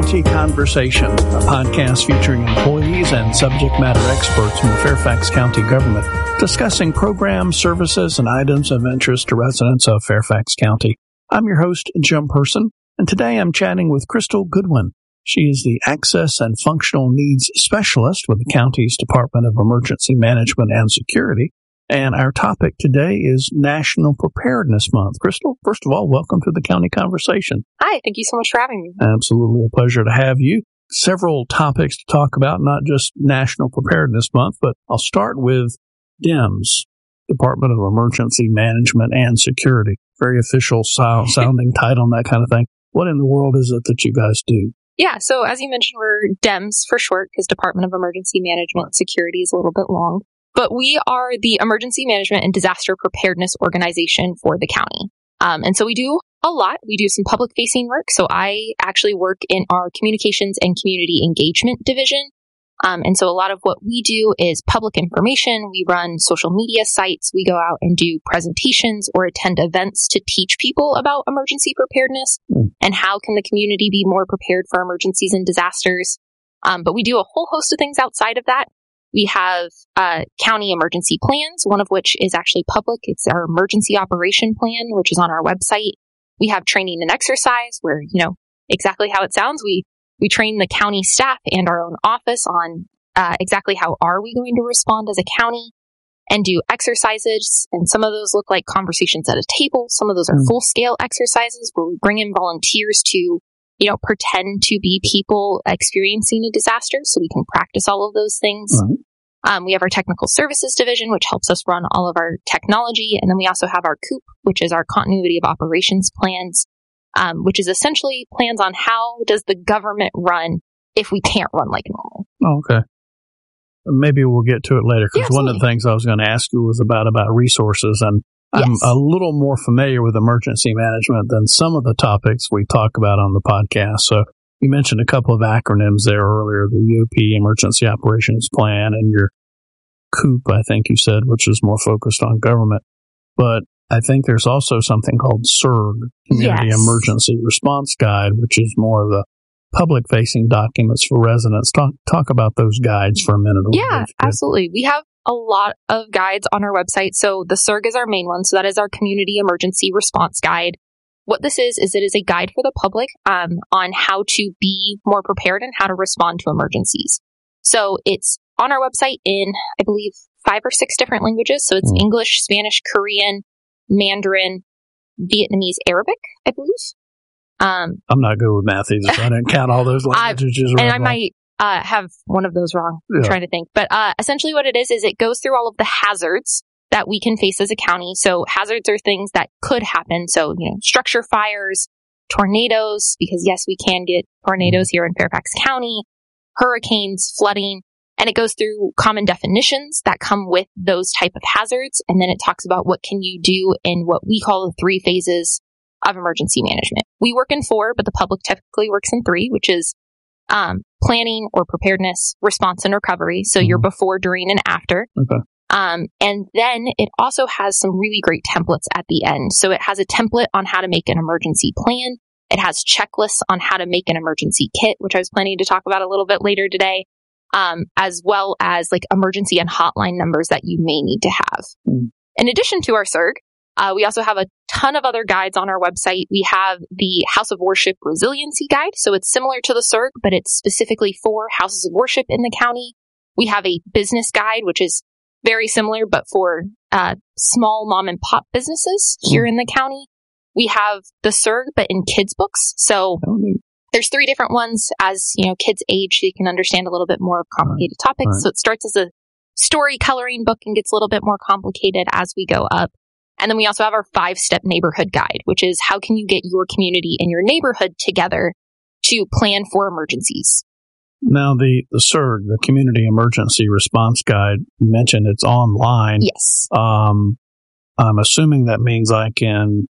County Conversation, a podcast featuring employees and subject matter experts from the Fairfax County government discussing programs, services, and items of interest to residents of Fairfax County. I'm your host, Jim Person, and today I'm chatting with Crystal Goodwin. She is the Access and Functional Needs Specialist with the county's Department of Emergency Management and Security. And our topic today is National Preparedness Month. Crystal, first of all, welcome to the County Conversation. Hi, thank you so much for having me. Absolutely a pleasure to have you. Several topics to talk about, not just National Preparedness Month, but I'll start with DEMS, Department of Emergency Management and Security. Very official sounding title and that kind of thing. What in the world is it that you guys do? Yeah, so as you mentioned, we're DEMS for short, because Department of Emergency Management and Security is a little bit long. But we are the Emergency Management and Disaster Preparedness Organization for the county. And so we do a lot. We do some public-facing work. So I actually work in our Communications and Community Engagement Division. And so a lot of what we do is public information. We run social media sites. We go out and do presentations or attend events to teach people about emergency preparedness and how can the community be more prepared for emergencies and disasters. But we do a whole host of things outside of that. We have county emergency plans, one of which is actually public. It's our emergency operation plan, which is on our website. We have training and exercise where, exactly how it sounds. We train the county staff and our own office on exactly how are we going to respond as a county and do exercises. And some of those look like conversations at a table. Some of those are full-scale exercises where we bring in volunteers to pretend to be people experiencing a disaster so we can practice all of those things. We have our technical services division, which helps us run all of our technology. And then we also have our COOP, which is our continuity of operations plans, which is essentially plans on how does the government run if we can't run like normal. Oh, okay. Maybe we'll get to it later, because one of the things I was going to ask you was about resources, and I'm a little more familiar with emergency management than some of the topics we talk about on the podcast. So you mentioned a couple of acronyms there earlier, the EOP, Emergency Operations Plan, and your COOP, I think you said, which is more focused on government. But I think there's also something called CERG, Community Emergency Response Guide, which is more of the public-facing documents for residents. Talk about those guides for a minute. Yeah, absolutely. We have a lot of guides on our website. So the CERG is our main one. So that is our Community Emergency Response Guide. What this is it is a guide for the public on how to be more prepared and how to respond to emergencies. So it's on our website in, I believe, 5 or 6 different languages. So it's English, Spanish, Korean, Mandarin, Vietnamese, Arabic, I believe. I'm not good with math either, so I didn't count all those languages. And I might have one of those wrong. I'm trying to think. But essentially what it is it goes through all of the hazards that we can face as a county. So hazards are things that could happen. So, structure fires, tornadoes, because yes, we can get tornadoes here in Fairfax County, hurricanes, flooding, and it goes through common definitions that come with those type of hazards. And then it talks about what can you do in what we call the 3 phases of emergency management. We work in 4, but the public typically works in 3, which is planning or preparedness, response, and recovery. So you're before, during, and after. Okay. And then it also has some really great templates at the end. So it has a template on how to make an emergency plan. It has checklists on how to make an emergency kit, which I was planning to talk about a little bit later today, as well as like emergency and hotline numbers that you may need to have. In addition to our CERG, we also have a ton of other guides on our website. We have the House of Worship Resiliency Guide. So it's similar to the CERG, but it's specifically for houses of worship in the county. We have a business guide, which is very similar, but for small mom and pop businesses here in the county. We have the CERG, but in kids' books. So there's 3 different ones. As kids age, they can understand a little bit more of complicated topics. So it starts as a story coloring book and gets a little bit more complicated as we go up. And then we also have our 5-step neighborhood guide, which is how can you get your community and your neighborhood together to plan for emergencies. Now, the CERG, the Community Emergency Response Guide, you mentioned it's online. Yes. I'm assuming that means I can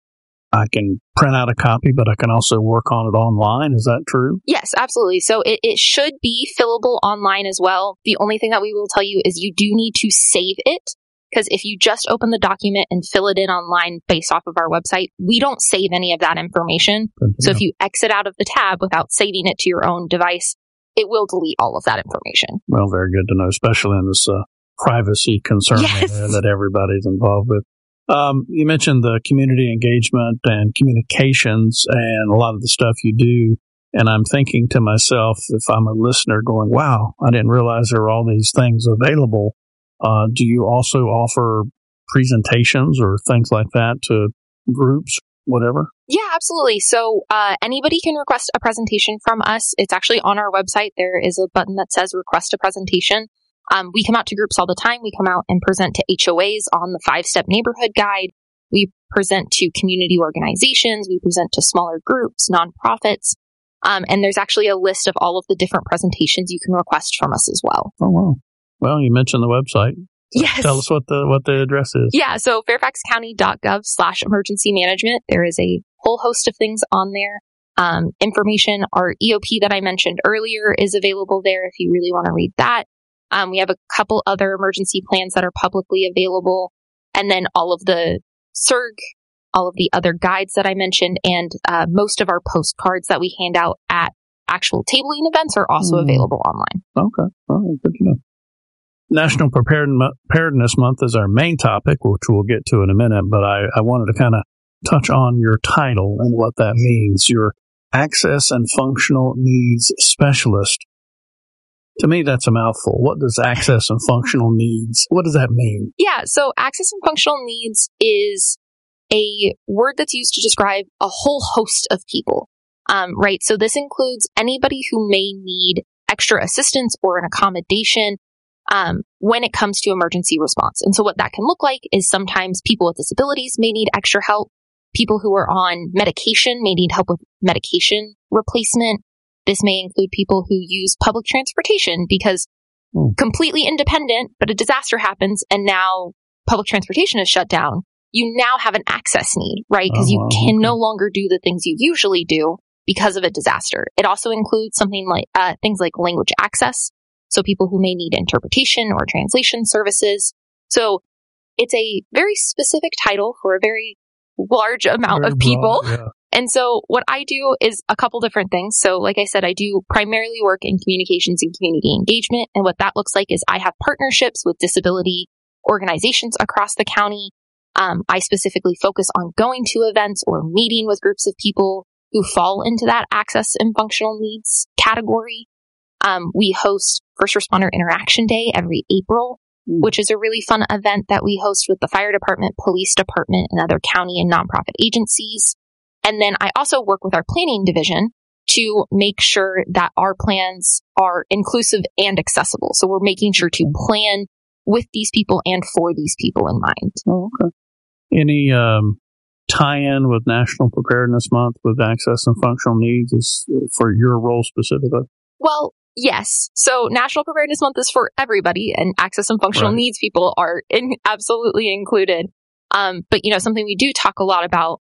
print out a copy, but I can also work on it online. Is that true? Yes, absolutely. So it should be fillable online as well. The only thing that we will tell you is you do need to save it Because if you just open the document and fill it in online based off of our website, we don't save any of that information. So if you exit out of the tab without saving it to your own device, it will delete all of that information. Well, very good to know, especially in this privacy concern that everybody's involved with. You mentioned the community engagement and communications and a lot of the stuff you do. And I'm thinking to myself, if I'm a listener going, wow, I didn't realize there were all these things available. Do you also offer presentations or things like that to groups, whatever? Yeah, absolutely. So anybody can request a presentation from us. It's actually on our website. There is a button that says request a presentation. We come out to groups all the time. We come out and present to HOAs on the 5-step neighborhood guide. We present to community organizations. We present to smaller groups, nonprofits. And there's actually a list of all of the different presentations you can request from us as well. Oh, wow. Well, you mentioned the website. So yes. Tell us what the address is. Yeah. So fairfaxcounty.gov/emergency management. There is a whole host of things on there. Information, our EOP that I mentioned earlier is available there if you really want to read that. We have a couple other emergency plans that are publicly available. And then all of the CERG, all of the other guides that I mentioned, and most of our postcards that we hand out at actual tabling events are also available online. Okay. All right. Good to know. National Preparedness Month is our main topic, which we'll get to in a minute, but I wanted to kind of touch on your title and what that means. You're Access and Functional Needs Specialist. To me, that's a mouthful. What does access and functional needs, what does that mean? Yeah, so access and functional needs is a word that's used to describe a whole host of people, right? So this includes anybody who may need extra assistance or an accommodation when it comes to emergency response. And so what that can look like is sometimes people with disabilities may need extra help. People who are on medication may need help with medication replacement. This may include people who use public transportation because completely independent, but a disaster happens and now public transportation is shut down. You now have an access need, right? Because you can no longer do the things you usually do because of a disaster. It also includes something like things like language access. So people who may need interpretation or translation services. So it's a very specific title for a very large amount of people. Broad, yeah. And so what I do is a couple different things. So like I said, I do primarily work in communications and community engagement. And what that looks like is I have partnerships with disability organizations across the county. I specifically focus on going to events or meeting with groups of people who fall into that access and functional needs category. We host First Responder Interaction Day every April, which is a really fun event that we host with the fire department, police department, and other county and nonprofit agencies. And then I also work with our planning division to make sure that our plans are inclusive and accessible. So we're making sure to plan with these people and for these people in mind. Oh, okay. Any tie-in with National Preparedness Month with access and functional needs is for your role specifically? Well, yes. So National Preparedness Month is for everybody, and access and functional needs people are absolutely included. But, something we do talk a lot about,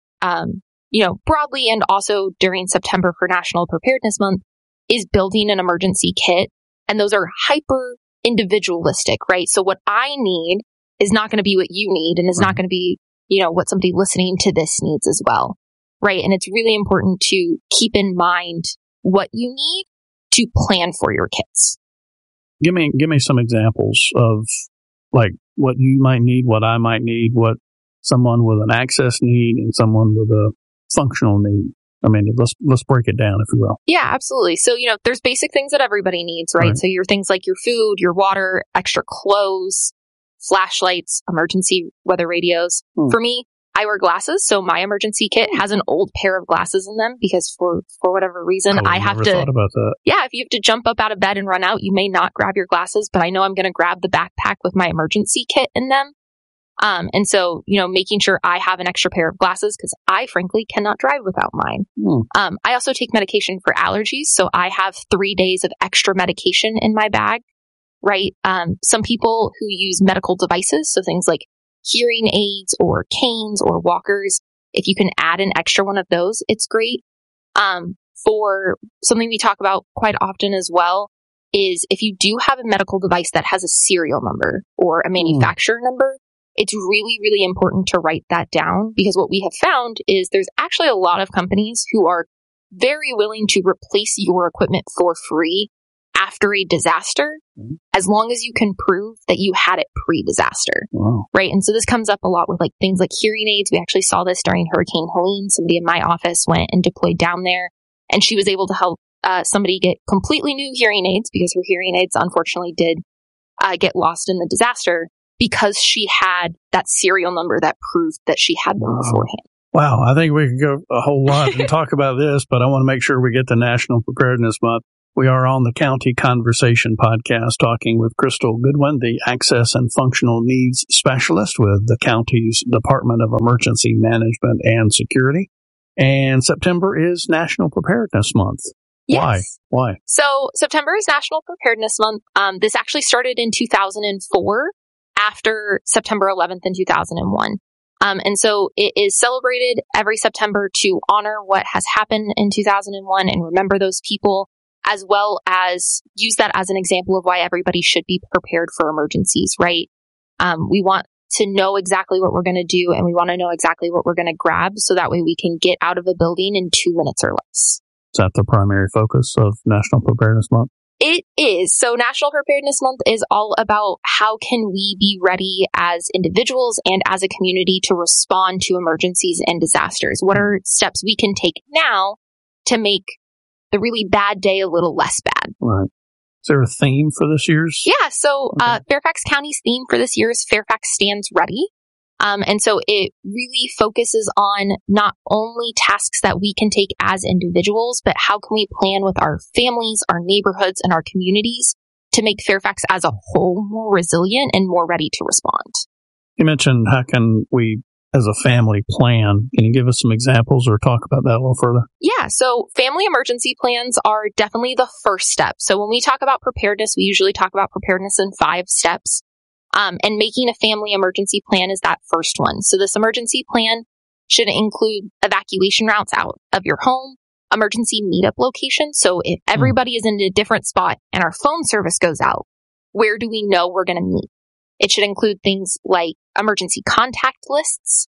broadly and also during September for National Preparedness Month is building an emergency kit. And those are hyper individualistic, right? So what I need is not going to be what you need, and is not going to be, what somebody listening to this needs as well, right? And it's really important to keep in mind what you need to plan for your kits. Give me some examples of like what you might need, what I might need, what someone with an access need and someone with a functional need. I mean, let's break it down, if you will. Yeah, absolutely. So, there's basic things that everybody needs, right? So your things like your food, your water, extra clothes, flashlights, emergency weather radios. For me, I wear glasses, so my emergency kit has an old pair of glasses in them because for whatever reason, I have to. Thought about that. Yeah, if you have to jump up out of bed and run out, you may not grab your glasses, but I know I'm going to grab the backpack with my emergency kit in them. And so, making sure I have an extra pair of glasses because I frankly cannot drive without mine. I also take medication for allergies. So I have 3 days of extra medication in my bag, right? Some people who use medical devices, so things like hearing aids or canes or walkers, if you can add an extra one of those, it's great. For something we talk about quite often as well is if you do have a medical device that has a serial number or a manufacturer number, it's really, really important to write that down, because what we have found is there's actually a lot of companies who are very willing to replace your equipment for free after a disaster, as long as you can prove that you had it pre-disaster. Wow. Right? And so this comes up a lot with like things like hearing aids. We actually saw this during Hurricane Helene. Somebody in my office went and deployed down there, and she was able to help somebody get completely new hearing aids, because her hearing aids unfortunately did get lost in the disaster, because she had that serial number that proved that she had them beforehand. Wow. I think we could go a whole lot and talk about this, but I want to make sure we get to National Preparedness Month. We are on the County Conversation podcast talking with Crystal Goodwin, the Access and Functional Needs Specialist with the county's Department of Emergency Management and Security. And September is National Preparedness Month. Yes. Why? So September is National Preparedness Month. This actually started in 2004 after September 11th in 2001. And so it is celebrated every September to honor what has happened in 2001 and remember those people, as well as use that as an example of why everybody should be prepared for emergencies, right? We want to know exactly what we're going to do, and we want to know exactly what we're going to grab, so that way we can get out of a building in 2 minutes or less. Is that the primary focus of National Preparedness Month? It is. So National Preparedness Month is all about how can we be ready as individuals and as a community to respond to emergencies and disasters. What are steps we can take now to make the really bad day a little less bad? Right. Is there a theme for this year's? Yeah. So Fairfax County's theme for this year is Fairfax Stands Ready. And so it really focuses on not only tasks that we can take as individuals, but how can we plan with our families, our neighborhoods, and our communities to make Fairfax as a whole more resilient and more ready to respond. You mentioned how can we, as a family, plan. Can you give us some examples or talk about that a little further? Yeah, so family emergency plans are definitely the first step. So when we talk about preparedness, we usually talk about preparedness in 5 steps. And making a family emergency plan is that first one. So this emergency plan should include evacuation routes out of your home, emergency meetup locations. So if everybody is in a different spot and our phone service goes out, where do we know we're going to meet? It should include things like emergency contact lists,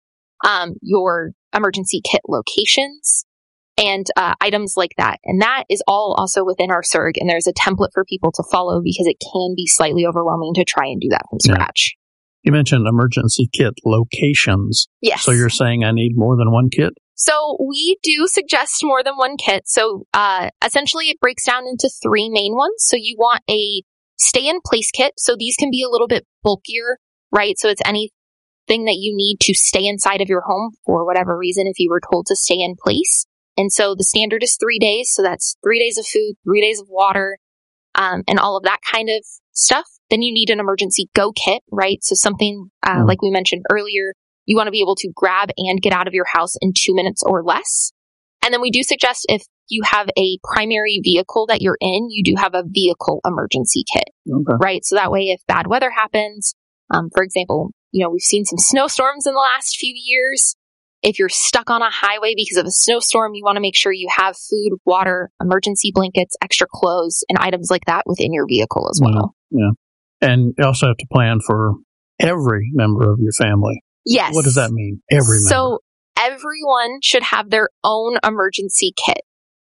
your emergency kit locations, and items like that. And that is all also within our CERG. And there's a template for people to follow, because it can be slightly overwhelming to try and do that from scratch. You mentioned emergency kit locations. Yes. So you're saying I need more than one kit? So we do suggest more than one kit. So essentially it breaks down into 3 main ones. So you want a stay-in-place kit. So these can be a little bit bulkier, right? So it's anything that you need to stay inside of your home for whatever reason if you were told to stay in place. And so the standard is 3 days. So that's 3 days of food, 3 days of water, and all of that kind of stuff. Then you need an emergency go kit, right? So something like we mentioned earlier, you want to be able to grab and get out of your house in 2 minutes or less. And then we do suggest if you have a primary vehicle that you're in, you do have a vehicle emergency kit, right? So that way, if bad weather happens, for example, we've seen some snowstorms in the last few years. If you're stuck on a highway because of a snowstorm, you want to make sure you have food, water, emergency blankets, extra clothes, and items like that within your vehicle as well. Yeah. And you also have to plan for every member of your family. Yes. What does that mean? Every member. So everyone should have their own emergency kit.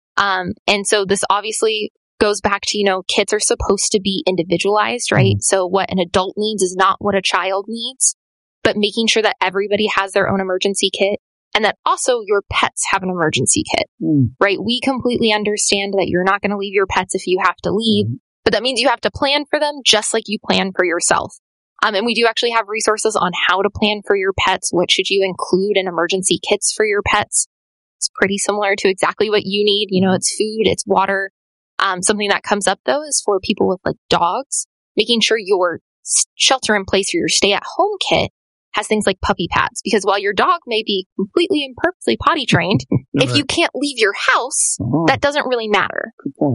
And so this obviously goes back to, kits are supposed to be individualized, right? So what an adult needs is not what a child needs. But making sure that everybody has their own emergency kit, and that also your pets have an emergency kit, right? We completely understand that you're not going to leave your pets if you have to leave, but that means you have to plan for them just like you plan for yourself. And we do actually have resources on how to plan for your pets. What should you include in emergency kits for your pets? It's pretty similar to exactly what you need. It's food, it's water. Something that comes up though is for people with like dogs, making sure your shelter in place or your stay at home kit has things like puppy pads, because while your dog may be completely and perfectly potty trained, if you can't leave your house, that doesn't really matter.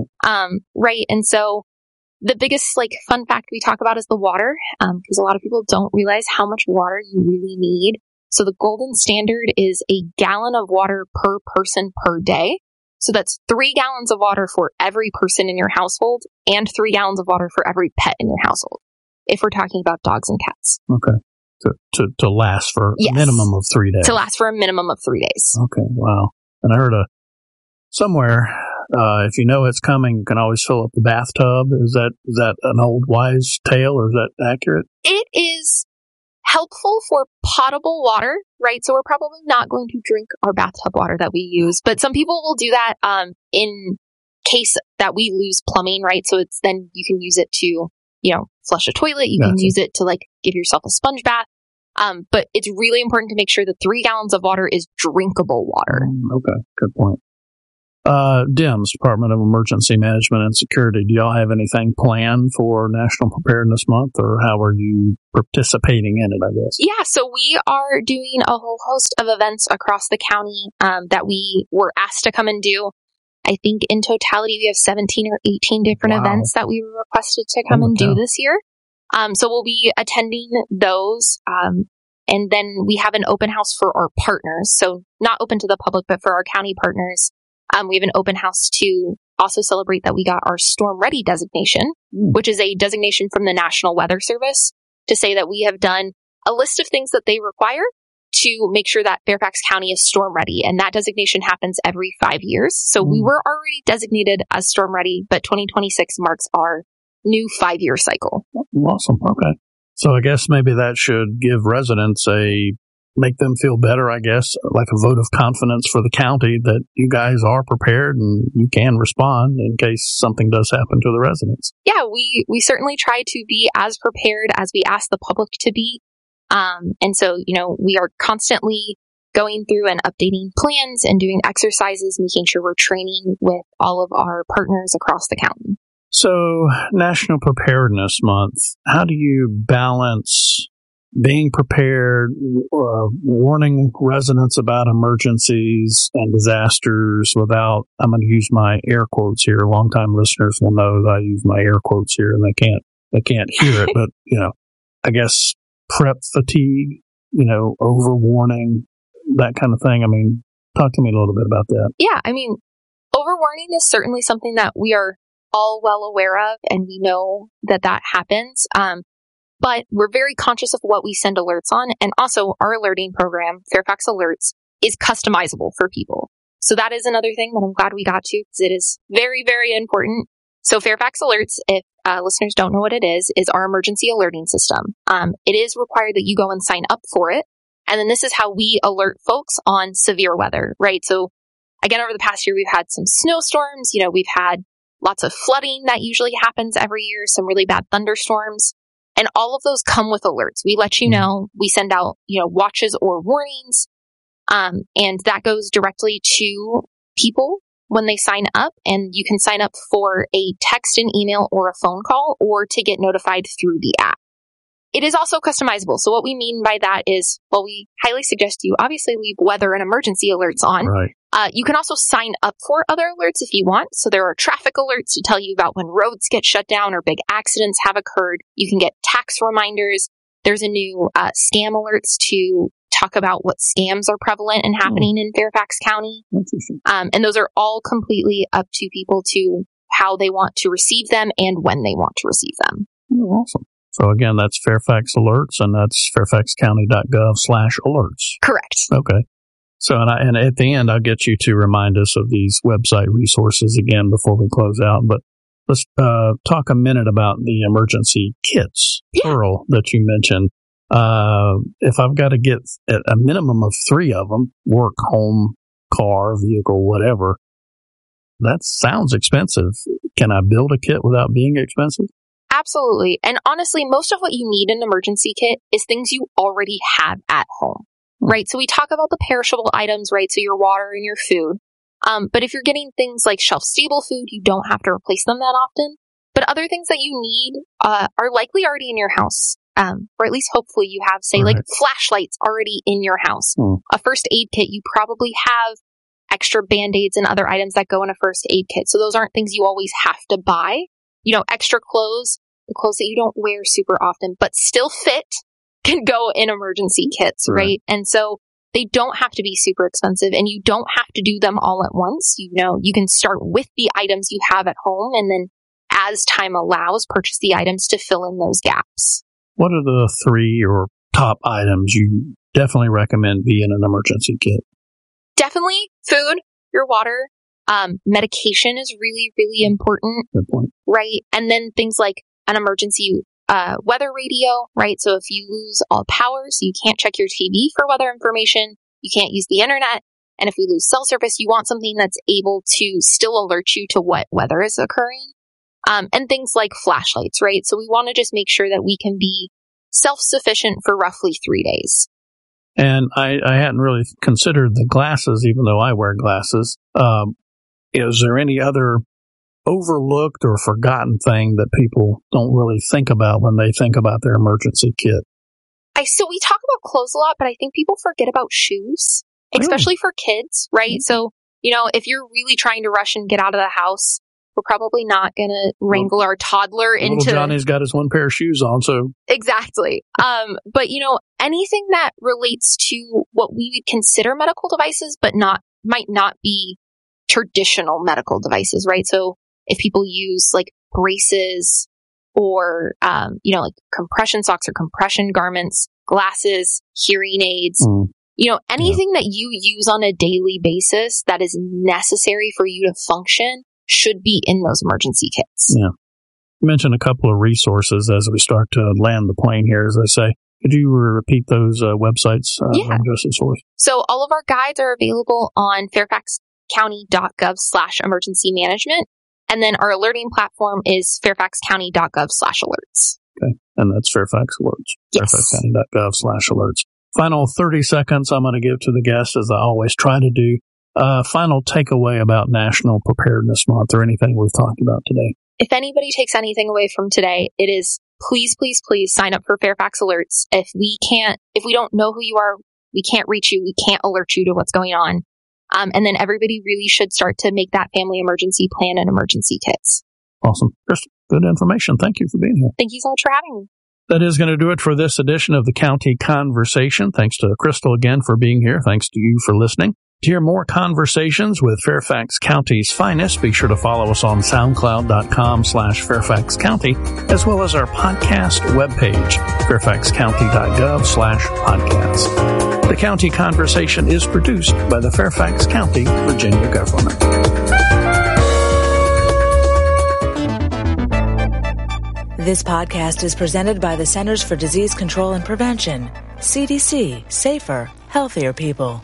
Right. And so the biggest fun fact we talk about is the water, because a lot of people don't realize how much water you really need. So the golden standard is a gallon of water per person per day. So that's 3 gallons of water for every person in your household and 3 gallons of water for every pet in your household, if we're talking about dogs and cats. Okay. To last for a minimum of 3 days. To last for a minimum of 3 days. Okay, wow. And I heard somewhere, if you know it's coming, you can always fill up the bathtub. Is that an old wise tale, or is that accurate? It is helpful for potable water, right? So we're probably not going to drink our bathtub water that we use, but some people will do that in case that we lose plumbing, right? So then you can use it to, flush a toilet. You can use it to give yourself a sponge bath. But it's really important to make sure that 3 gallons of water is drinkable water. Okay, good point. DEMS, Department of Emergency Management and Security, do y'all have anything planned for National Preparedness Month, or how are you participating in it, I guess? Yeah, so we are doing a whole host of events across the county that we were asked to come and do. I think in totality we have 17 or 18 different events that we were requested to come and do this year. So we'll be attending those. And then we have an open house for our partners. So not open to the public, but for our county partners. We have an open house to also celebrate that we got our Storm Ready designation, which is a designation from the National Weather Service to say that we have done a list of things that they require to make sure that Fairfax County is storm ready. And that designation happens every 5 years. So we were already designated as storm ready, but 2026 marks our new 5-year cycle. Awesome. Okay. So I guess maybe that should give residents make them feel better, I guess, like a vote of confidence for the county that you guys are prepared and you can respond in case something does happen to the residents. Yeah, we certainly try to be as prepared as we ask the public to be. And so, we are constantly going through and updating plans and doing exercises, making sure we're training with all of our partners across the county. So, National Preparedness Month, how do you balance being prepared, warning residents about emergencies and disasters without, I'm going to use my air quotes here. Longtime listeners will know that I use my air quotes here and they can't hear it, but, I guess prep fatigue, overwarning, that kind of thing. I mean, talk to me a little bit about that. Yeah, overwarning is certainly something that we are all well aware of, and we know that happens. But we're very conscious of what we send alerts on. And also our alerting program, Fairfax Alerts, is customizable for people. So that is another thing that I'm glad we got to, because it is very, very important. So Fairfax Alerts, if listeners don't know what it is our emergency alerting system. It is required that you go and sign up for it. And then this is how we alert folks on severe weather, right? So again, over the past year, we've had some snowstorms. We've had lots of flooding that usually happens every year, some really bad thunderstorms. And all of those come with alerts. We let you know, we send out, watches or warnings. And that goes directly to people when they sign up. And you can sign up for a text, an email, or a phone call, or to get notified through the app. It is also customizable. So what we mean by that is, we highly suggest you obviously leave weather and emergency alerts on. Right. You can also sign up for other alerts if you want. So there are traffic alerts to tell you about when roads get shut down or big accidents have occurred. You can get tax reminders. There's a new scam alerts to talk about what scams are prevalent and happening in Fairfax County. And those are all completely up to people to how they want to receive them and when they want to receive them. Oh, awesome. So again, that's Fairfax Alerts, and that's fairfaxcounty.gov/alerts. Correct. Okay. So, and at the end, I'll get you to remind us of these website resources again before we close out. But let's talk a minute about the emergency kits, plural, that you mentioned. If I've got to get a minimum of 3 of them, work, home, car, vehicle, whatever, that sounds expensive. Can I build a kit without being expensive? Absolutely. And honestly, most of what you need in an emergency kit is things you already have at home, right? So we talk about the perishable items, right? So your water and your food. But if you're getting things like shelf-stable food, you don't have to replace them that often. But other things that you need are likely already in your house. Or at least hopefully you have, say, like flashlights already in your house. A first aid kit, you probably have extra Band-Aids and other items that go in a first aid kit. So those aren't things you always have to buy. Extra clothes, the clothes that you don't wear super often, but still fit, can go in emergency kits, right? And so they don't have to be super expensive, and you don't have to do them all at once. You can start with the items you have at home, and then as time allows, purchase the items to fill in those gaps. What are the 3 or top items you definitely recommend be in an emergency kit? Definitely food, your water. Medication is really, really important. Good point. Right? And then things like an emergency weather radio, right? So if you lose all power, so you can't check your TV for weather information, you can't use the internet, and if we lose cell service, you want something that's able to still alert you to what weather is occurring. And things like flashlights, right? So we want to just make sure that we can be self-sufficient for roughly 3 days. And I hadn't really considered the glasses, even though I wear glasses. Is there any other overlooked or forgotten thing that people don't really think about when they think about their emergency kit? So we talk about clothes a lot, but I think people forget about shoes, especially for kids, right? So, if you're really trying to rush and get out of the house, we're probably not going to wrangle our toddler into... Little Johnny's got his one pair of shoes on, so... Exactly. But, anything that relates to what we would consider medical devices, but might not be traditional medical devices, right? So if people use like braces or, like compression socks or compression garments, glasses, hearing aids, anything that you use on a daily basis that is necessary for you to function should be in those emergency kits. Yeah. You mentioned a couple of resources as we start to land the plane here, as I say. Could you repeat those websites? So all of our guides are available on fairfaxcounty.gov/emergency management. And then our alerting platform is fairfaxcounty.gov/alerts. Okay. And that's Fairfax Alerts. Yes. fairfaxcounty.gov/alerts. Final 30 seconds I'm going to give to the guests, as I always try to do. Final takeaway about National Preparedness Month or anything we've talked about today. If anybody takes anything away from today, it is please, please, please sign up for Fairfax Alerts. If we don't know who you are, we can't reach you. We can't alert you to what's going on. And then everybody really should start to make that family emergency plan and emergency kits. Awesome. Crystal, good information. Thank you for being here. Thank you so much for having me. That is going to do it for this edition of the County Conversation. Thanks to Crystal again for being here. Thanks to you for listening. To hear more conversations with Fairfax County's finest, be sure to follow us on SoundCloud.com/Fairfax County, as well as our podcast webpage, fairfaxcounty.gov/podcast. The County Conversation is produced by the Fairfax County, Virginia government. This podcast is presented by the Centers for Disease Control and Prevention. CDC, safer, healthier people.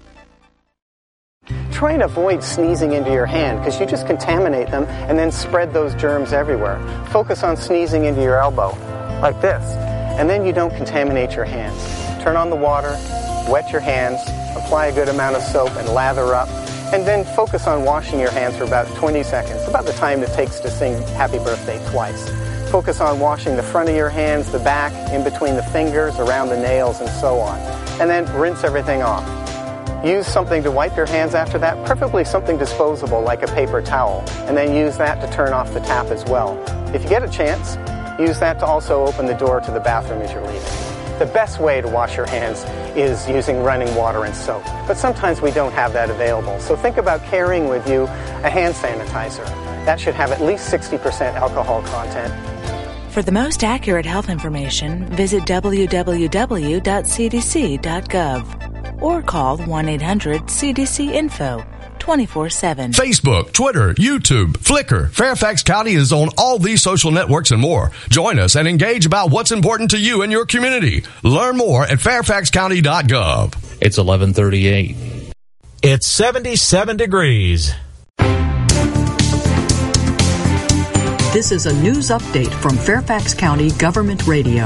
Try and avoid sneezing into your hand because you just contaminate them and then spread those germs everywhere. Focus on sneezing into your elbow, like this, and then you don't contaminate your hands. Turn on the water, wet your hands, apply a good amount of soap and lather up, and then focus on washing your hands for about 20 seconds, about the time it takes to sing Happy Birthday twice. Focus on washing the front of your hands, the back, in between the fingers, around the nails, and so on. And then rinse everything off. Use something to wipe your hands after that, preferably something disposable like a paper towel, and then use that to turn off the tap as well. If you get a chance, use that to also open the door to the bathroom as you're leaving. The best way to wash your hands is using running water and soap, but sometimes we don't have that available. So think about carrying with you a hand sanitizer. That should have at least 60% alcohol content. For the most accurate health information, visit www.cdc.gov or call 1-800-CDC-INFO 24/7. Facebook, Twitter, YouTube, Flickr. Fairfax County is on all these social networks and more. Join us and engage about what's important to you and your community. Learn more at fairfaxcounty.gov. It's 11:38. It's 77 degrees. This is a news update from Fairfax County Government Radio.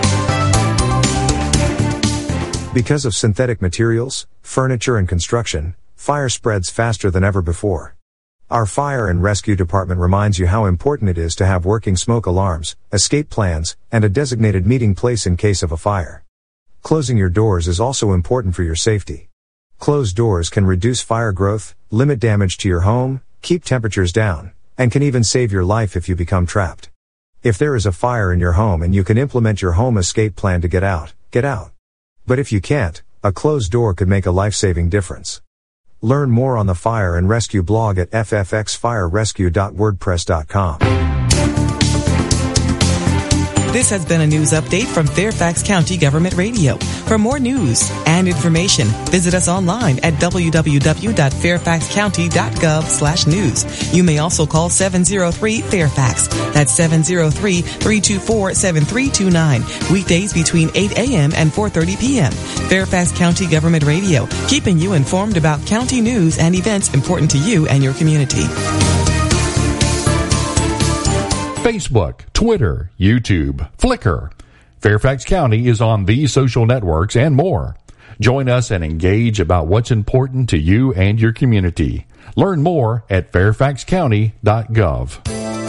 Because of synthetic materials, furniture and construction, fire spreads faster than ever before. Our Fire and Rescue Department reminds you how important it is to have working smoke alarms, escape plans, and a designated meeting place in case of a fire. Closing your doors is also important for your safety. Closed doors can reduce fire growth, limit damage to your home, keep temperatures down, and can even save your life if you become trapped. If there is a fire in your home and you can implement your home escape plan to get out, get out. But if you can't, a closed door could make a life-saving difference. Learn more on the Fire and Rescue blog at ffxfirerescue.wordpress.com. This has been a news update from Fairfax County Government Radio. For more news and information, visit us online at www.fairfaxcounty.gov/news. You may also call 703-FAIRFAX. That's 703-324-7329. Weekdays between 8 a.m. and 4:30 p.m. Fairfax County Government Radio, keeping you informed about county news and events important to you and your community. Facebook, Twitter, YouTube, Flickr. Fairfax County is on these social networks and more. Join us and engage about what's important to you and your community. Learn more at fairfaxcounty.gov.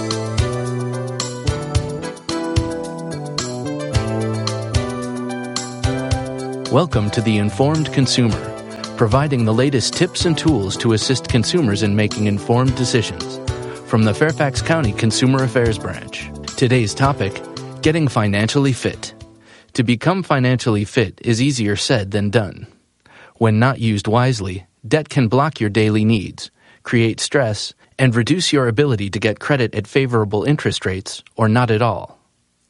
Welcome to The Informed Consumer, providing the latest tips and tools to assist consumers in making informed decisions. From the Fairfax County Consumer Affairs Branch. Today's topic, getting financially fit. To become financially fit is easier said than done. When not used wisely, debt can block your daily needs, create stress, and reduce your ability to get credit at favorable interest rates or not at all.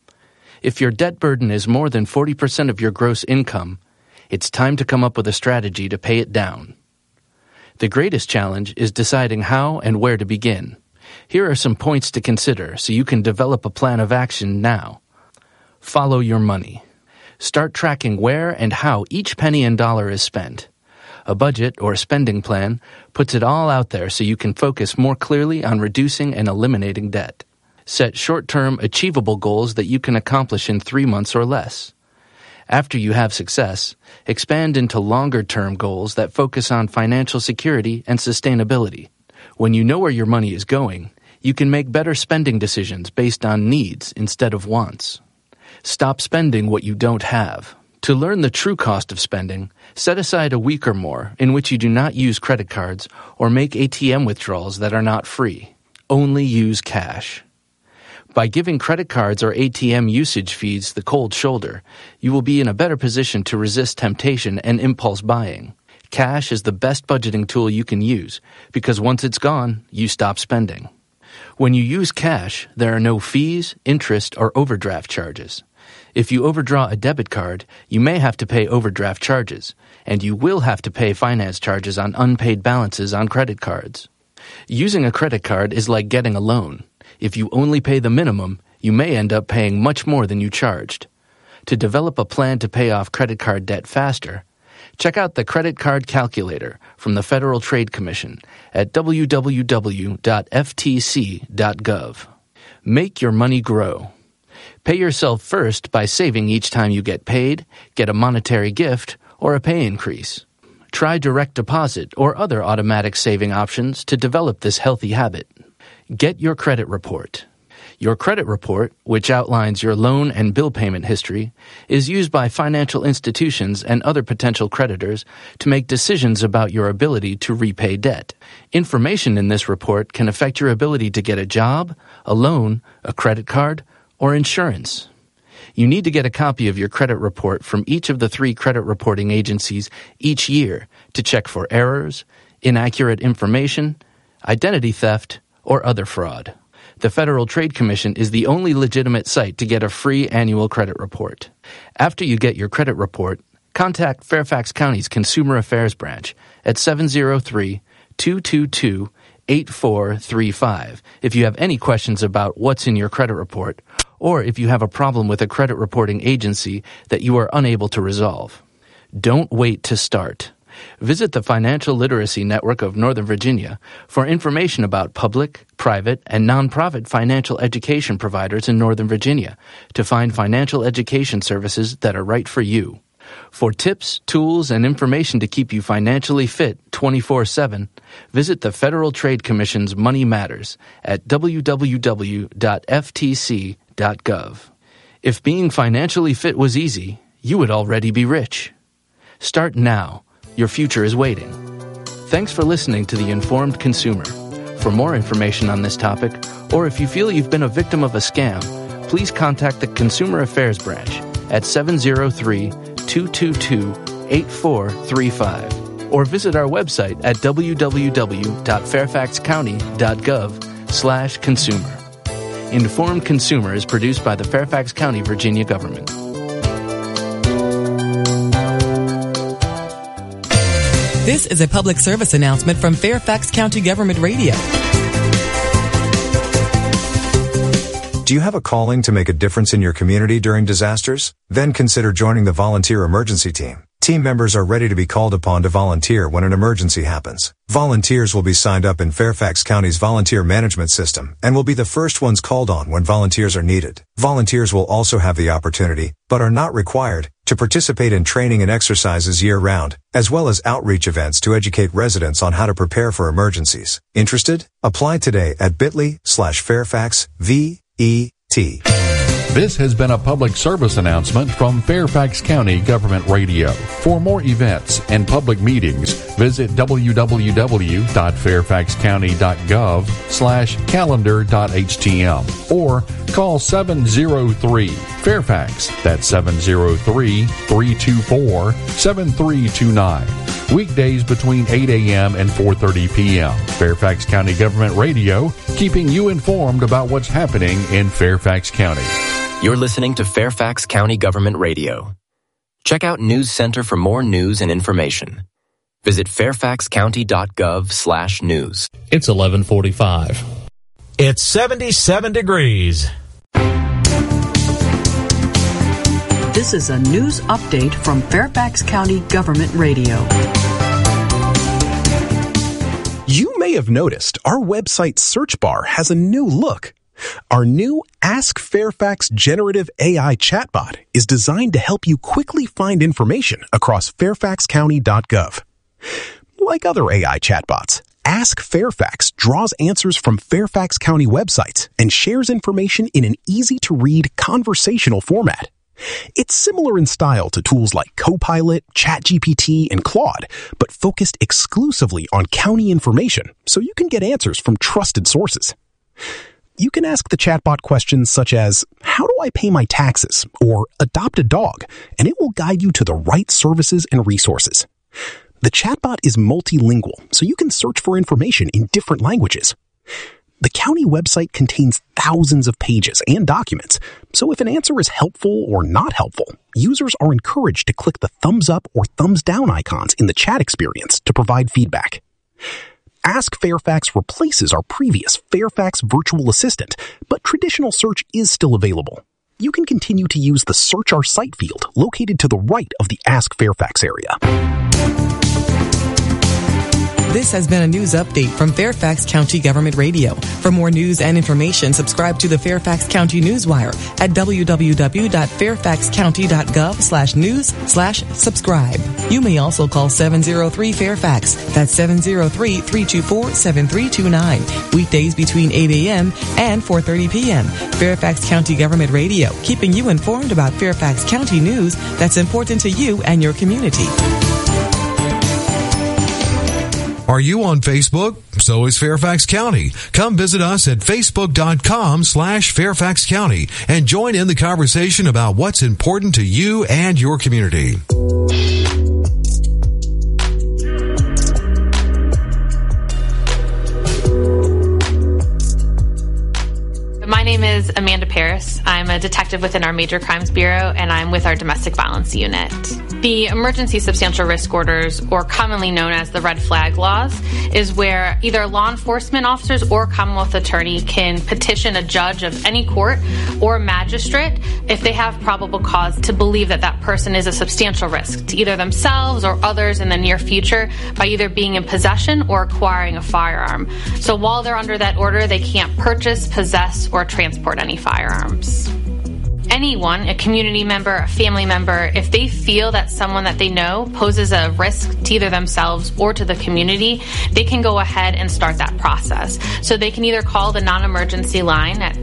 If your debt burden is more than 40% of your gross income, it's time to come up with a strategy to pay it down. The greatest challenge is deciding how and where to begin. Here are some points to consider so you can develop a plan of action now. Follow your money. Start tracking where and how each penny and dollar is spent. A budget or spending plan puts it all out there so you can focus more clearly on reducing and eliminating debt. Set short-term, achievable goals that you can accomplish in 3 months or less. After you have success, expand into longer-term goals that focus on financial security and sustainability. When you know where your money is going, you can make better spending decisions based on needs instead of wants. Stop spending what you don't have. To learn the true cost of spending, set aside a week or more in which you do not use credit cards or make ATM withdrawals that are not free. Only use cash. By giving credit cards or ATM usage fees the cold shoulder, you will be in a better position to resist temptation and impulse buying. Cash is the best budgeting tool you can use because once it's gone, you stop spending. When you use cash, there are no fees, interest, or overdraft charges. If you overdraw a debit card, you may have to pay overdraft charges, and you will have to pay finance charges on unpaid balances on credit cards. Using a credit card is like getting a loan. If you only pay the minimum, you may end up paying much more than you charged. To develop a plan to pay off credit card debt faster, check out the Credit Card Calculator from the Federal Trade Commission at www.ftc.gov. Make your money grow. Pay yourself first by saving each time you get paid, get a monetary gift, or a pay increase. Try direct deposit or other automatic saving options to develop this healthy habit. Get your credit report. Your credit report, which outlines your loan and bill payment history, is used by financial institutions and other potential creditors to make decisions about your ability to repay debt. Information in this report can affect your ability to get a job, a loan, a credit card, or insurance. You need to get a copy of your credit report from each of the 3 credit reporting agencies each year to check for errors, inaccurate information, identity theft, or other fraud. The Federal Trade Commission is the only legitimate site to get a free annual credit report. After you get your credit report, contact Fairfax County's Consumer Affairs Branch at 703-222-8435 if you have any questions about what's in your credit report, or if you have a problem with a credit reporting agency that you are unable to resolve. Don't wait to start. Visit the Financial Literacy Network of Northern Virginia for information about public, private, and nonprofit financial education providers in Northern Virginia to find financial education services that are right for you. For tips, tools, and information to keep you financially fit 24/7, visit the Federal Trade Commission's Money Matters at www.ftc.gov. If being financially fit was easy, you would already be rich. Start now. Your future is waiting. Thanks for listening to The Informed Consumer. For more information on this topic, or if you feel you've been a victim of a scam, please contact the Consumer Affairs Branch at 703-222-8435 or visit our website at www.fairfaxcounty.gov/consumer. Informed Consumer is produced by the Fairfax County, Virginia government. This is a public service announcement from Fairfax County Government Radio. Do you have a calling to make a difference in your community during disasters? Then consider joining the Volunteer Emergency Team. Team members are ready to be called upon to volunteer when an emergency happens. Volunteers will be signed up in Fairfax County's volunteer management system and will be the first ones called on when volunteers are needed. Volunteers will also have the opportunity, but are not required, to participate in training and exercises year-round, as well as outreach events to educate residents on how to prepare for emergencies. Interested? Apply today at bit.ly/FairfaxVET. This has been a public service announcement from Fairfax County Government Radio. For more events and public meetings, visit www.fairfaxcounty.gov/calendar.htm or call 703-FAIRFAX. That's 703-324-7329. Weekdays between 8 a.m. and 4:30 p.m. Fairfax County Government Radio, keeping you informed about what's happening in Fairfax County. You're listening to Fairfax County Government Radio. Check out News Center for more news and information. Visit fairfaxcounty.gov/news. It's 11:45. It's 77 degrees. This is a news update from Fairfax County Government Radio. You may have noticed our website search bar has a new look. Our new Ask Fairfax generative AI chatbot is designed to help you quickly find information across fairfaxcounty.gov. Like other AI chatbots, Ask Fairfax draws answers from Fairfax County websites and shares information in an easy-to-read conversational format. It's similar in style to tools like Copilot, ChatGPT, and Claude, but focused exclusively on county information so you can get answers from trusted sources. You can ask the chatbot questions such as, how do I pay my taxes? Or adopt a dog, and it will guide you to the right services and resources. The chatbot is multilingual, so you can search for information in different languages. The county website contains thousands of pages and documents, so if an answer is helpful or not helpful, users are encouraged to click the thumbs up or thumbs down icons in the chat experience to provide feedback. Ask Fairfax replaces our previous Fairfax Virtual Assistant, but traditional search is still available. You can continue to use the Search Our Site field located to the right of the Ask Fairfax area. This has been a news update from Fairfax County Government Radio. For more news and information, subscribe to the Fairfax County Newswire at www.fairfaxcounty.gov/news/subscribe. You may also call 703-FAIRFAX. That's 703-324-7329. Weekdays between 8 a.m. and 4:30 p.m. Fairfax County Government Radio, keeping you informed about Fairfax County news that's important to you and your community. Are you on Facebook? So is Fairfax County. Come visit us at facebook.com/Fairfax County and join in the conversation about what's important to you and your community. My name is Amanda Paris. I'm a detective within our Major Crimes Bureau, and I'm with our Domestic Violence Unit. The emergency substantial risk orders, or commonly known as the red flag laws, is where either law enforcement officers or Commonwealth attorney can petition a judge of any court or magistrate if they have probable cause to believe that that person is a substantial risk to either themselves or others in the near future by either being in possession or acquiring a firearm. So while they're under that order, they can't purchase, possess, or transport any firearms. Anyone, a community member, a family member, if they feel that someone that they know poses a risk to either themselves or to the community, they can go ahead and start that process. So they can either call the non-emergency line at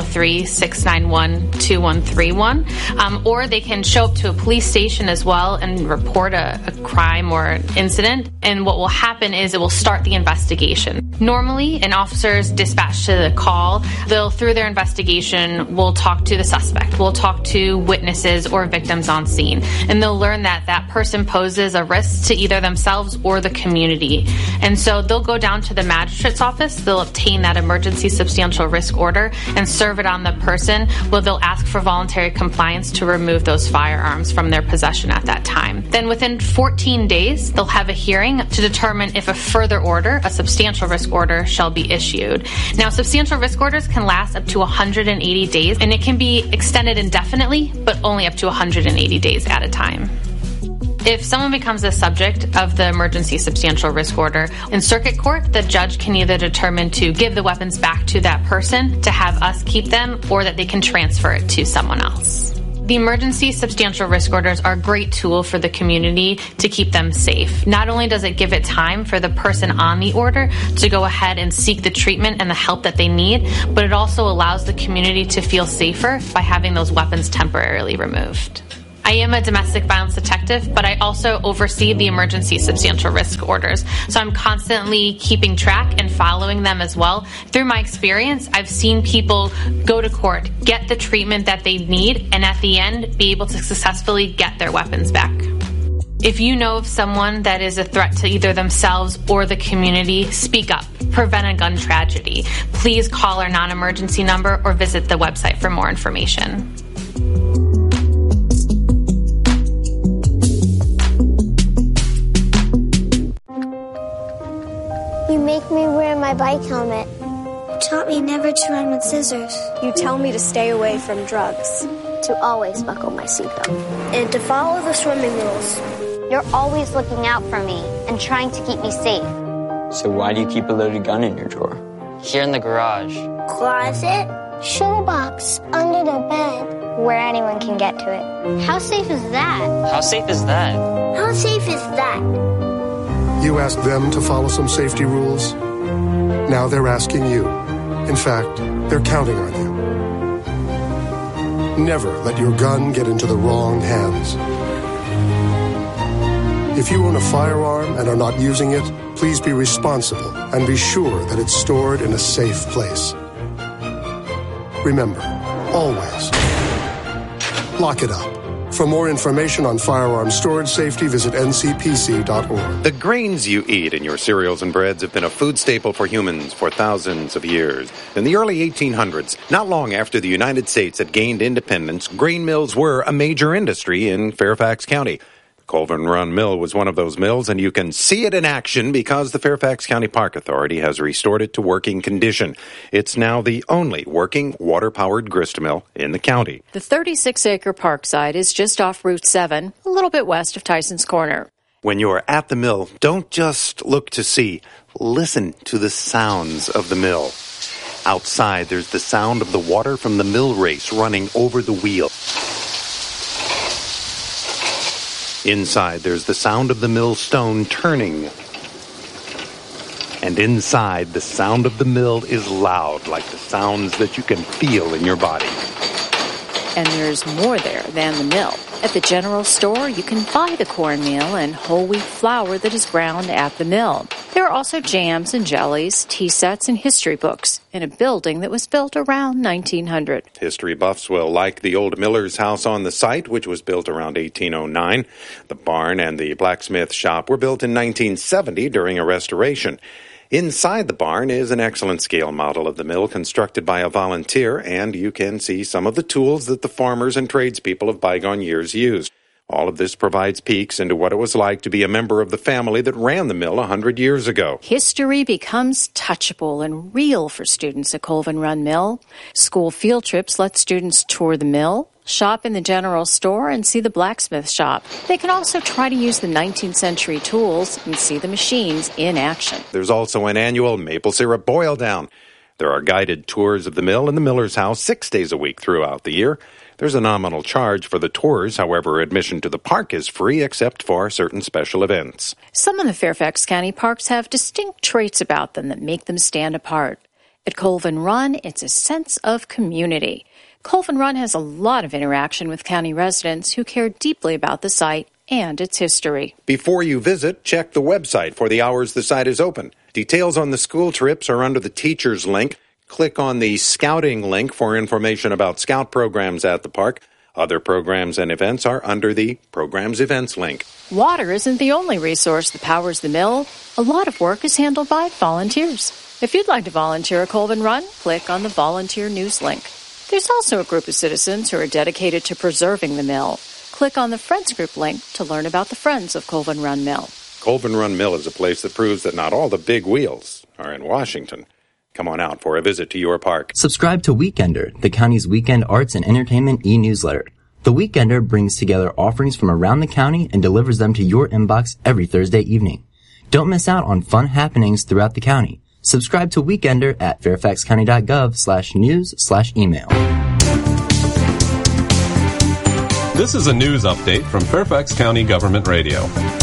703-691-2131, or they can show up to a police station as well and report a crime or an incident. And what will happen is it will start the investigation. Normally, an officer's dispatched to the call, they'll, through their investigation, will talk to the suspect, will talk to witnesses or victims on scene, and they'll learn that that person poses a risk to either themselves or the community. And so they'll go down to the magistrate's office, they'll obtain that emergency substantial risk order and serve it on the person, where they'll ask for voluntary compliance to remove those firearms from their possession at that time. Then within 14 days, they'll have a hearing to determine if a further order, a substantial risk order, shall be issued. Now, substantial risk orders can last up to 180 days, and it can be extended indefinitely, but only up to 180 days at a time. If someone becomes the subject of the emergency substantial risk order, in circuit court, the judge can either determine to give the weapons back to that person, to have us keep them, or that they can transfer it to someone else. The emergency substantial risk orders are a great tool for the community to keep them safe. Not only does it give it time for the person on the order to go ahead and seek the treatment and the help that they need, but it also allows the community to feel safer by having those weapons temporarily removed. I am a domestic violence detective, but I also oversee the emergency substantial risk orders. So I'm constantly keeping track and following them as well. Through my experience, I've seen people go to court, get the treatment that they need, and at the end, be able to successfully get their weapons back. If you know of someone that is a threat to either themselves or the community, speak up. Prevent a gun tragedy. Please call our non-emergency number or visit the website for more information. You make me wear my bike helmet. You taught me never to run with scissors. You tell me to stay away from drugs. To always buckle my seatbelt. And to follow the swimming rules. You're always looking out for me and trying to keep me safe. So why do you keep a loaded gun in your drawer? Here in the garage. Closet. Sugar box under the bed. Where anyone can get to it. How safe is that? How safe is that? How safe is that? You asked them to follow some safety rules. Now they're asking you. In fact, they're counting on you. Never let your gun get into the wrong hands. If you own a firearm and are not using it, please be responsible and be sure that it's stored in a safe place. Remember, always lock it up. For more information on firearm storage safety, visit ncpc.org. The grains you eat in your cereals and breads have been a food staple for humans for thousands of years. In the early 1800s, not long after the United States had gained independence, grain mills were a major industry in Fairfax County. Colvin Run Mill was one of those mills, and you can see it in action because the Fairfax County Park Authority has restored it to working condition. It's now the only working water-powered grist mill in the county. The 36-acre park site is just off Route 7, a little bit west of Tyson's Corner. When you're at the mill, don't just look to see. Listen to the sounds of the mill. Outside, there's the sound of the water from the mill race running over the wheel. Inside, there's the sound of the mill stone turning. And inside, the sound of the mill is loud, like the sounds that you can feel in your body. And there's more there than the mill. At the general store, you can buy the cornmeal and whole wheat flour that is ground at the mill. There are also jams and jellies, tea sets, and history books in a building that was built around 1900. History buffs will like the old miller's house on the site, which was built around 1809. The barn and the blacksmith shop were built in 1970 during a restoration. Inside the barn is an excellent scale model of the mill constructed by a volunteer, and you can see some of the tools that the farmers and tradespeople of bygone years used. All of this provides peeks into what it was like to be a member of the family that ran the mill 100 years ago. History becomes touchable and real for students at Colvin Run Mill. School field trips let students tour the mill, shop in the general store, and see the blacksmith shop. They can also try to use the 19th century tools and see the machines in action. There's also an annual maple syrup boil down. There are guided tours of the mill and the miller's house 6 days a week throughout the year. There's a nominal charge for the tours. However, admission to the park is free except for certain special events. Some of the Fairfax County parks have distinct traits about them that make them stand apart. At Colvin Run, it's a sense of community. Colvin Run has a lot of interaction with county residents who care deeply about the site and its history. Before you visit, check the website for the hours the site is open. Details on the school trips are under the teachers link. Click on the scouting link for information about scout programs at the park. Other programs and events are under the Programs Events link. Water isn't the only resource that powers the mill. A lot of work is handled by volunteers. If you'd like to volunteer at Colvin Run, click on the Volunteer News link. There's also a group of citizens who are dedicated to preserving the mill. Click on the Friends Group link to learn about the Friends of Colvin Run Mill. Colvin Run Mill is a place that proves that not all the big wheels are in Washington. Come on out for a visit to your park. Subscribe to Weekender, the county's weekend arts and entertainment e-newsletter. The Weekender brings together offerings from around the county and delivers them to your inbox every Thursday evening. Don't miss out on fun happenings throughout the county. Subscribe to Weekender at fairfaxcounty.gov/news/email. This is a news update from Fairfax County Government Radio.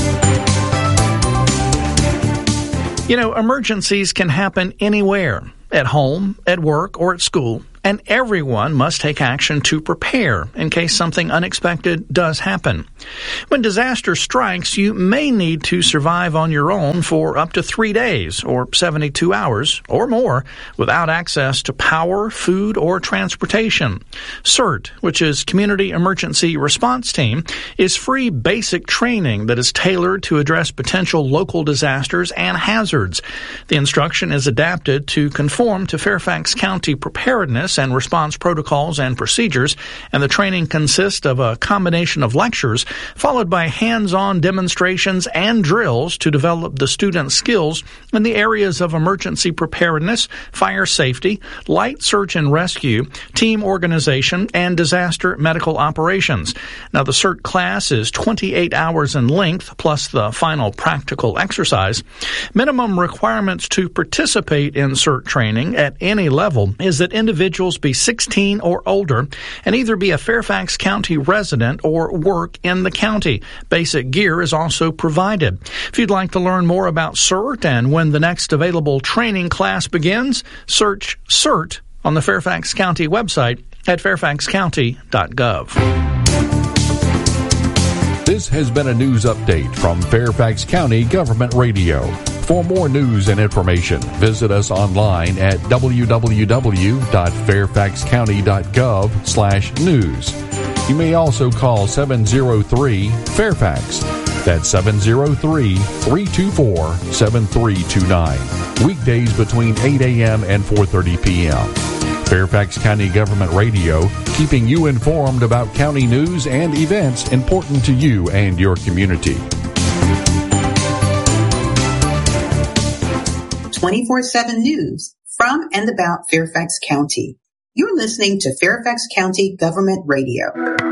You know, emergencies can happen anywhere, at home, at work, or at school. And everyone must take action to prepare in case something unexpected does happen. When disaster strikes, you may need to survive on your own for up to 3 days or 72 hours or more without access to power, food, or transportation. CERT, which is Community Emergency Response Team, is free basic training that is tailored to address potential local disasters and hazards. The instruction is adapted to conform to Fairfax County preparedness and response protocols and procedures, and the training consists of a combination of lectures followed by hands-on demonstrations and drills to develop the students' skills in the areas of emergency preparedness, fire safety, light search and rescue, team organization, and disaster medical operations. Now, the CERT class is 28 hours in length, plus the final practical exercise. Minimum requirements to participate in CERT training at any level is that individuals be 16 or older and either be a Fairfax County resident or work in the county. Basic gear is also provided. If you'd like to learn more about CERT and when the next available training class begins, search CERT on the Fairfax County website at fairfaxcounty.gov. This has been a news update from Fairfax County Government Radio. For more news and information, visit us online at www.fairfaxcounty.gov/news. You may also call 703-FAIRFAX. That's 703-324-7329. Weekdays between 8 a.m. and 4:30 p.m. Fairfax County Government Radio, keeping you informed about county news and events important to you and your community. 24/7 news from and about Fairfax County. You're listening to Fairfax County Government Radio.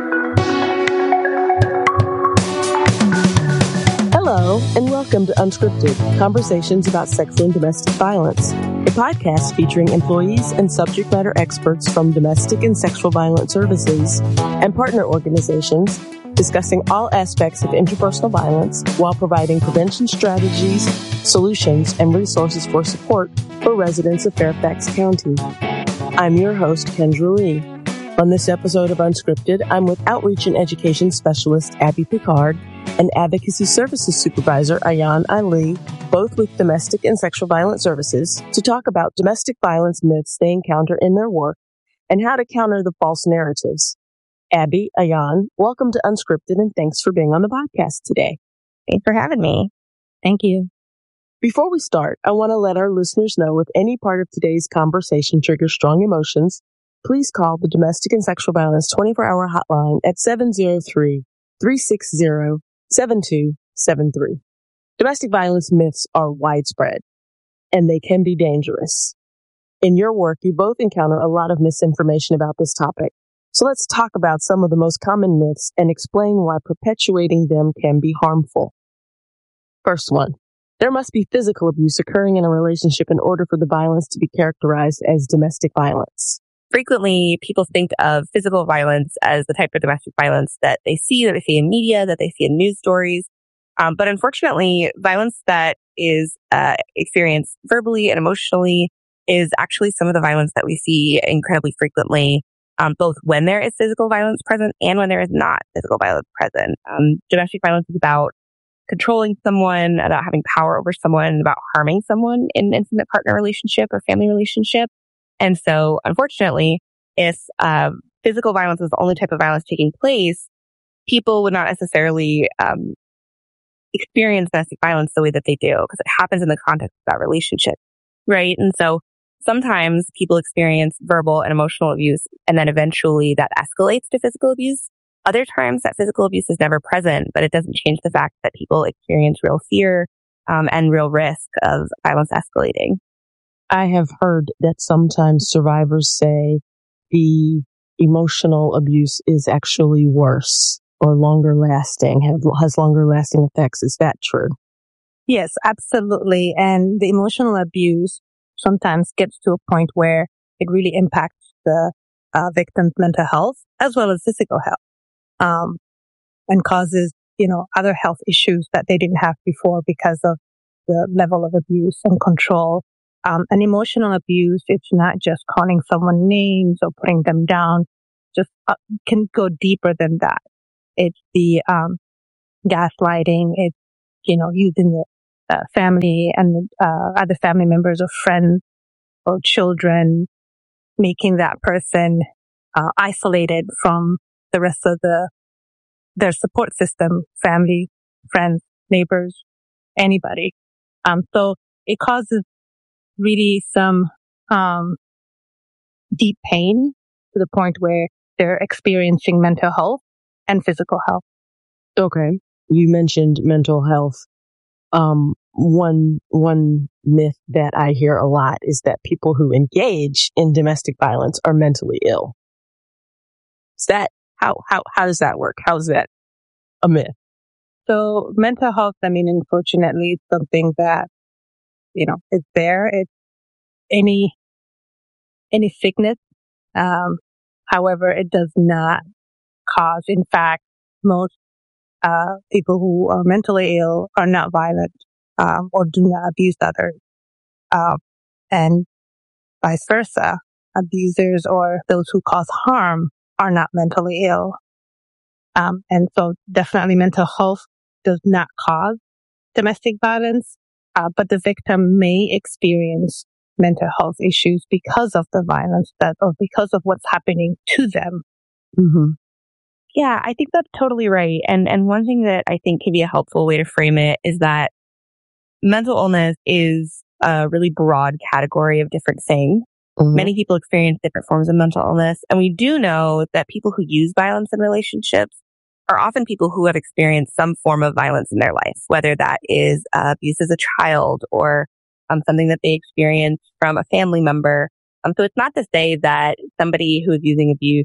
Hello, and welcome to Unscripted, conversations about sexual and domestic violence, a podcast featuring employees and subject matter experts from domestic and sexual violence services and partner organizations discussing all aspects of interpersonal violence while providing prevention strategies, solutions, and resources for support for residents of Fairfax County. I'm your host, Kendra Lee. On this episode of Unscripted, I'm with Outreach and Education Specialist Abby Picard and Advocacy Services Supervisor Ayan Ali, both with Domestic and Sexual Violence Services, to talk about domestic violence myths they encounter in their work and how to counter the false narratives. Abby, Ayan, welcome to Unscripted, and thanks for being on the podcast today. Thanks for having me. Thank you. Before we start, I want to let our listeners know if any part of today's conversation triggers strong emotions, please call the Domestic and Sexual Violence 24-hour hotline at 703-360-7273. Domestic violence myths are widespread, and they can be dangerous. In your work, you both encounter a lot of misinformation about this topic. So let's talk about some of the most common myths and explain why perpetuating them can be harmful. First one, there must be physical abuse occurring in a relationship in order for the violence to be characterized as domestic violence. Frequently, people think of physical violence as the type of domestic violence that they see in media, that they see in news stories. But unfortunately, violence that is experienced verbally and emotionally is actually some of the violence that we see incredibly frequently, both when there is physical violence present and when there is not physical violence present. Domestic violence is about controlling someone, about having power over someone, about harming someone in an intimate partner relationship or family relationship. And so, unfortunately, if physical violence is the only type of violence taking place, people would not necessarily experience domestic violence the way that they do, because it happens in the context of that relationship, right? And so sometimes people experience verbal and emotional abuse, and then eventually that escalates to physical abuse. Other times that physical abuse is never present, but it doesn't change the fact that people experience real fear and real risk of violence escalating. I have heard that sometimes survivors say the emotional abuse is actually worse or longer lasting, has longer lasting effects. Is that true? Yes, absolutely. And the emotional abuse sometimes gets to a point where it really impacts the victim's mental health as well as physical health. And causes, other health issues that they didn't have before because of the level of abuse and control. And emotional abuse, it's not just calling someone names or putting them down, just can go deeper than that. It's the gaslighting, it's, using the family and other family members or friends or children, making that person isolated from the rest of their support system, family, friends, neighbors, anybody. So it causes really some deep pain to the point where they're experiencing mental health and physical health. Okay. You mentioned mental health. One myth that I hear a lot is that people who engage in domestic violence are mentally ill. Is that how does that work? How is that a myth? So mental health, unfortunately, it's something that, is there. It's any sickness. However, it does not cause. In fact, most people who are mentally ill are not violent or do not abuse others, and vice versa. Abusers or those who cause harm are not mentally ill. And so definitely mental health does not cause domestic violence, but the victim may experience mental health issues because of the violence or because of what's happening to them. Mm-hmm. Yeah, I think that's totally right. And one thing that I think can be a helpful way to frame it is that mental illness is a really broad category of different things. Mm-hmm. Many people experience different forms of mental illness. And we do know that people who use violence in relationships are often people who have experienced some form of violence in their life, whether that is abuse as a child or something that they experienced from a family member. So it's not to say that somebody who is using abuse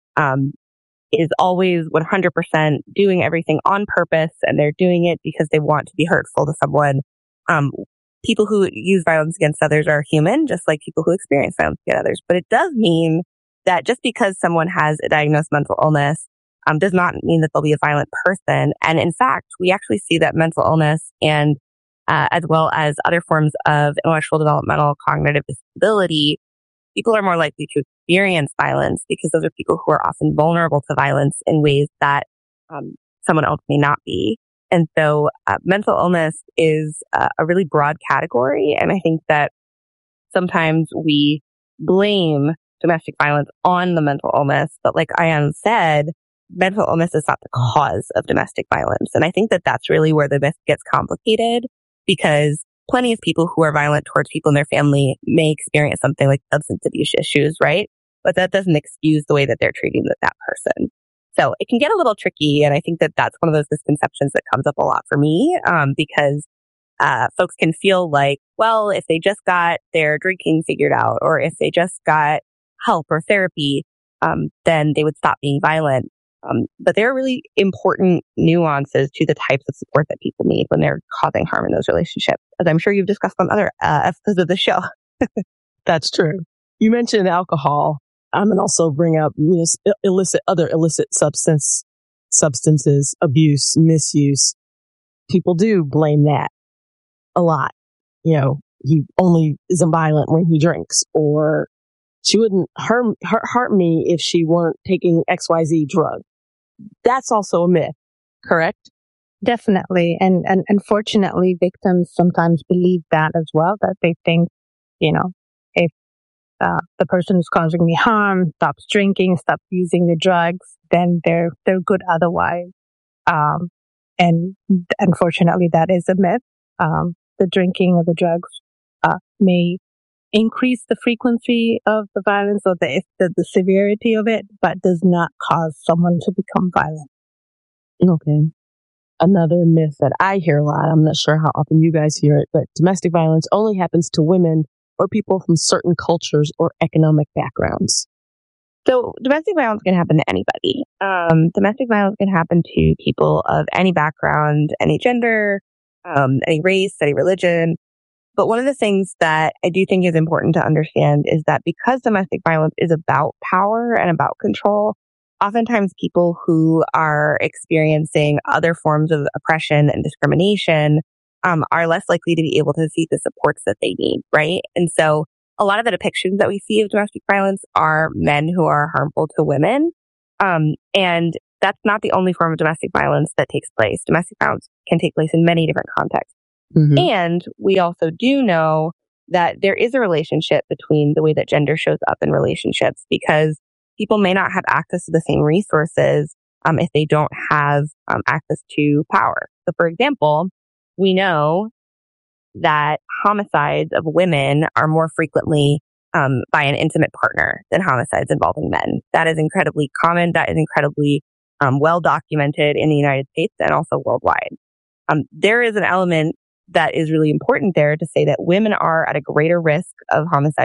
is always 100% doing everything on purpose and they're doing it because they want to be hurtful to someone. People who use violence against others are human, just like people who experience violence against others. But it does mean that just because someone has a diagnosed mental illness does not mean that they'll be a violent person. And in fact, we actually see that mental illness and as well as other forms of intellectual, developmental, cognitive disability, people are more likely to experience violence because those are people who are often vulnerable to violence in ways that someone else may not be. And so mental illness is a really broad category. And I think that sometimes we blame domestic violence on the mental illness. But like Ayan said, mental illness is not the cause of domestic violence. And I think that that's really where the myth gets complicated, because plenty of people who are violent towards people in their family may experience something like substance abuse issues, right? But that doesn't excuse the way that they're treating that person. So it can get a little tricky. And I think that that's one of those misconceptions that comes up a lot for me, because folks can feel like, well, if they just got their drinking figured out, or if they just got help or therapy, then they would stop being violent. But there are really important nuances to the types of support that people need when they're causing harm in those relationships, as I'm sure you've discussed on other episodes of the show. That's true. You mentioned alcohol, and also bring up other illicit substances, abuse, misuse. People do blame that a lot. He only isn't violent when he drinks, or she wouldn't hurt me if she weren't taking XYZ drug. That's also a myth, correct? Definitely. And unfortunately, victims sometimes believe that as well, that they think, if the person who's causing me harm stops drinking, stops using the drugs, then they're good otherwise. And unfortunately, that is a myth. The drinking or the drugs may increase the frequency of the violence or the severity of it, but does not cause someone to become violent. Okay. Another myth that I hear a lot, I'm not sure how often you guys hear it, but domestic violence only happens to women or people from certain cultures or economic backgrounds. So domestic violence can happen to anybody. Domestic violence can happen to people of any background, any gender, any race, any religion. But one of the things that I do think is important to understand is that because domestic violence is about power and about control, oftentimes people who are experiencing other forms of oppression and discrimination are less likely to be able to seek the supports that they need, right? And so a lot of the depictions that we see of domestic violence are men who are harmful to women. And that's not the only form of domestic violence that takes place. Domestic violence can take place in many different contexts. Mm-hmm. And we also do know that there is a relationship between the way that gender shows up in relationships, because people may not have access to the same resources if they don't have access to power. So, for example, we know that homicides of women are more frequently by an intimate partner than homicides involving men. That is incredibly common. That is incredibly well documented in the United States and also worldwide. There is an element that is really important there to say that women are at a greater risk of homicide